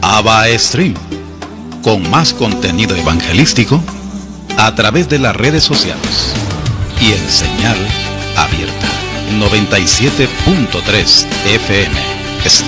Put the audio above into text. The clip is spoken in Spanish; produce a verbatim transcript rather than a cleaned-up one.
Abba Stream, con más contenido evangelístico a través de las redes sociales y en señal abierta. noventa y siete punto tres F M.